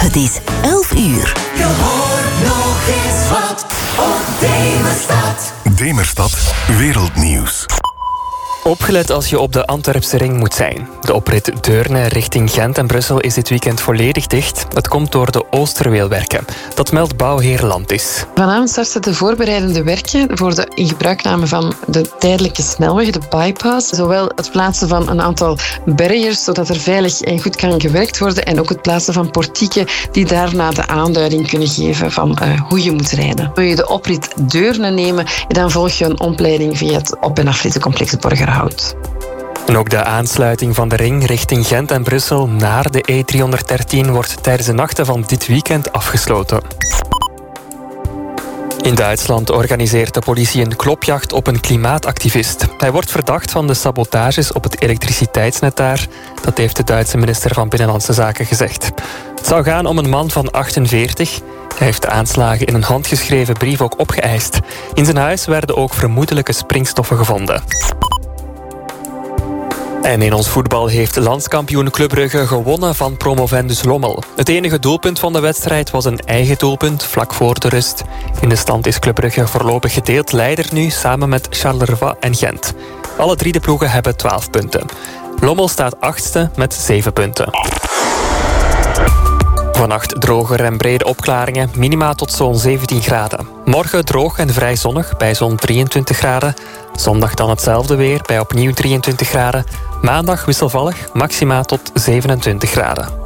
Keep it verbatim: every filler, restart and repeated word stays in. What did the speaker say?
Het is elf uur. Je hoort nog eens wat op Demerstad. Demerstad Wereldnieuws. Opgelet als je op de Antwerpse ring moet zijn. De oprit Deurne richting Gent en Brussel is dit weekend volledig dicht. Dat komt door de Oosterweelwerken. Dat meldt bouwheer Landis. Vanavond starten de voorbereidende werken voor de ingebruikname van de tijdelijke snelweg, de bypass. Zowel het plaatsen van een aantal barriers, zodat er veilig en goed kan gewerkt worden, en ook het plaatsen van portieken die daarna de aanduiding kunnen geven van uh, hoe je moet rijden. Wil je de oprit Deurne nemen, dan volg je een omleiding via het op- en afrietencomplex Borgerhout. En ook de aansluiting van de ring richting Gent en Brussel naar de E driehonderddertien wordt tijdens de nachten van dit weekend afgesloten. In Duitsland organiseert de politie een klopjacht op een klimaatactivist. Hij wordt verdacht van de sabotages op het elektriciteitsnet daar. Dat heeft de Duitse minister van Binnenlandse Zaken gezegd. Het zou gaan om een man van achtenveertig. Hij heeft de aanslagen in een handgeschreven brief ook opgeëist. In zijn huis werden ook vermoedelijke springstoffen gevonden. En in ons voetbal heeft landskampioen Club Brugge gewonnen van promovendus Lommel. Het enige doelpunt van de wedstrijd was een eigen doelpunt, vlak voor de rust. In de stand is Club Brugge voorlopig gedeeld leider nu, samen met Charleroi en Gent. Alle drie de ploegen hebben twaalf punten. Lommel staat achtste met zeven punten. Vannacht droger en brede opklaringen, minima tot zo'n zeventien graden. Morgen droog en vrij zonnig bij zo'n drieëntwintig graden. Zondag dan hetzelfde weer bij opnieuw drieëntwintig graden. Maandag wisselvallig, maxima tot zevenentwintig graden.